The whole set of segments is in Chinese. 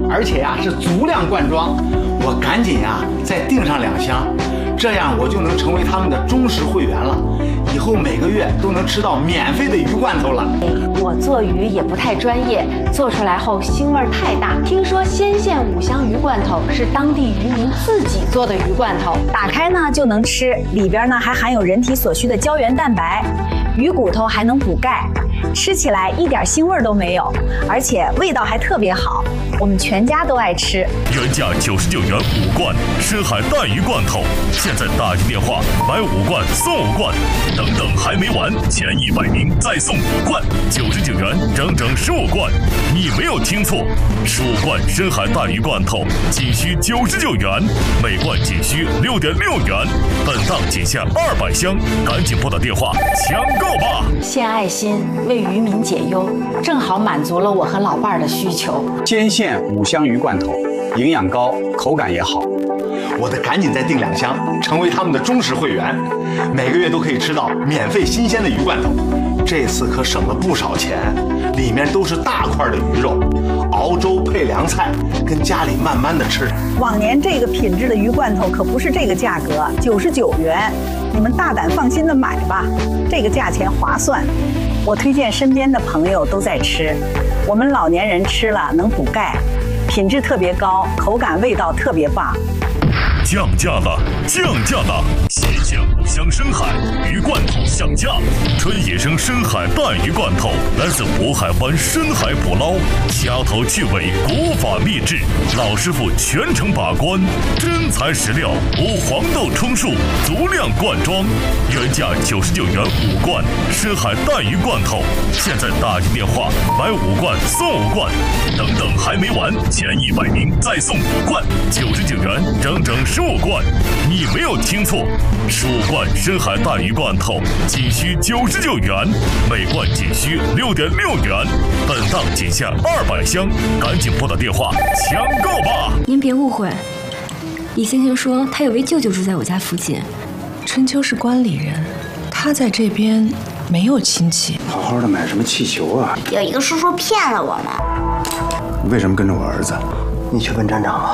而且呀是足量灌装。我赶紧呀再订上2箱，这样我就能成为他们的忠实会员了。以后每个月都能吃到免费的鱼罐头了。 我做鱼也不太专业，做出来后腥味太大。听说鲜县5香鱼罐头是当地渔民自己做的鱼罐头， 打开呢就能吃，里边呢还含有人体所需的胶原蛋白，鱼骨头还能补钙，吃起来一点腥味都没有，而且味道还特别好，我们全家都爱吃。 原价99元5罐深海带鱼罐头，现在打进电话买5罐送5罐，等等还没完，前100名再送5罐，99元整整15罐。你没有听错，15罐深海带鱼罐头仅需99元，每罐仅需6.6元，本档仅限200箱，赶紧拨打电话抢购吧！ 献爱心为渔民解忧，正好满足了我和老伴儿的需求。 鲜县5香鱼罐头，营养高，口感也好。 我得赶紧再订2箱，成为他们的忠实会员，每个月都可以吃到免费新鲜的鱼罐头。这次可省了不少钱，里面都是大块的鱼肉，熬粥配凉菜，跟家里慢慢的吃。 往年这个品质的鱼罐头可不是这个价格，99元，你们大胆放心的买吧，这个价钱划算。我推荐身边的朋友都在吃，我们老年人吃了能补钙，品质特别高，口感味道特别棒。 降价了，降价了！鲜县5香深海鱼罐头降价，纯野生深海带鱼罐头来自渤海湾深海捕捞，掐头去尾，古法秘制，老师傅全程把关，真材实料，无黄豆充数，足量灌装，原价99元5罐深海带鱼罐头，现在打进电话买5罐送5罐，等等还没完，前100名再送5罐，99元整整15罐。你没有听错，15罐深海带鱼罐头仅需99元，每罐仅需6.6元，本档仅限200箱，赶紧拨打电话抢购吧！ 您别误会，李先生说他有位舅舅住在我家附近。 春秋是关里人，他在这边没有亲戚。 好好的买什么气球啊？ 有一个叔叔骗了我们。 你为什么跟着我儿子？ 你去问站长吧。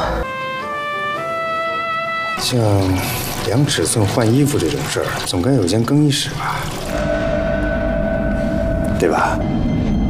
像量尺寸换衣服这种事儿，总该有间更衣室吧？对吧？